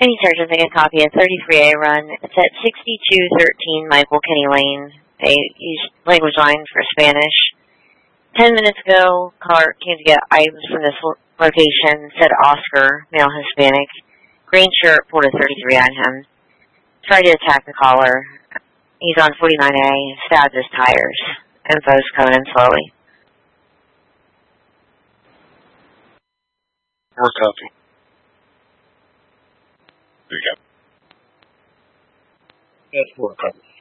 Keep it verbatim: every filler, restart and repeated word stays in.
Any Sergeant, I can copy a thirty-three A run. It's at sixty-two thirteen Michael Kenny Lane. They use language line for Spanish. Ten minutes ago, caller came to get items from this location, said Oscar, male Hispanic. Green shirt, pulled a thirty-three on him. Tried to attack the caller. He's on forty-nine A, stabbed his tires. Info's coming in slowly. More copy. There you go. That's more copy.